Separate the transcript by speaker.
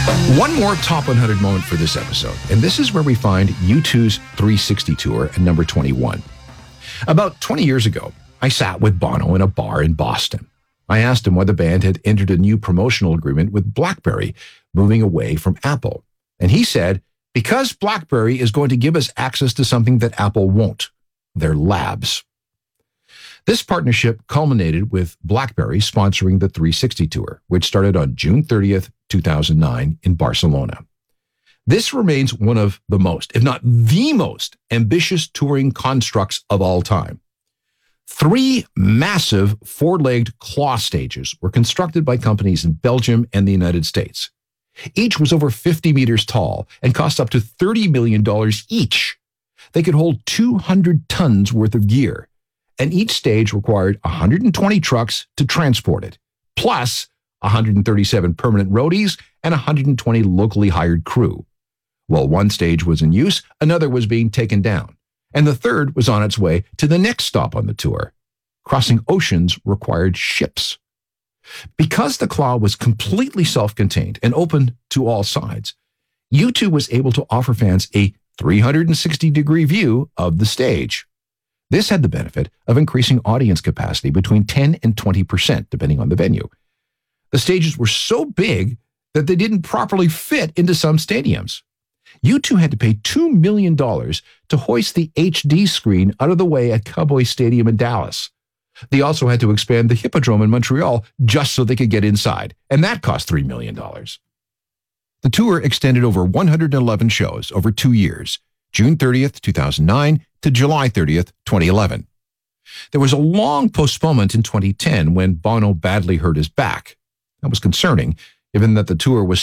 Speaker 1: One more Top 100 moment for this episode, and this is where we find U2's 360 tour at number 21. About 20 years ago, I sat with Bono in a bar in Boston. I asked him why the band had entered a new promotional agreement with BlackBerry, moving away from Apple. And he said, because BlackBerry is going to give us access to something that Apple won't, their labs. This partnership culminated with BlackBerry sponsoring the 360 tour, which started on June 30th, 2009 in Barcelona. This remains one of the most, if not the most, ambitious touring constructs of all time. 3 massive 4-legged claw stages were constructed by companies in Belgium and the United States. Each was over 50 meters tall and cost up to $30 million each. They could hold 200 tons worth of gear, and each stage required 120 trucks to transport it, plus 137 permanent roadies and 120 locally hired crew. While one stage was in use, another was being taken down, and the third was on its way to the next stop on the tour. Crossing oceans required ships. Because the claw was completely self-contained and open to all sides, U2 was able to offer fans a 360-degree view of the stage. This had the benefit of increasing audience capacity between 10 and 20%, depending on the venue. The stages were so big that they didn't properly fit into some stadiums. U2 had to pay $2 million to hoist the HD screen out of the way at Cowboy Stadium in Dallas. They also had to expand the Hippodrome in Montreal just so they could get inside, and that cost $3 million. The tour extended over 111 shows over 2 years, June 30th, 2009 to July 30th, 2011. There was a long postponement in 2010 when Bono badly hurt his back. That was concerning, given that the tour was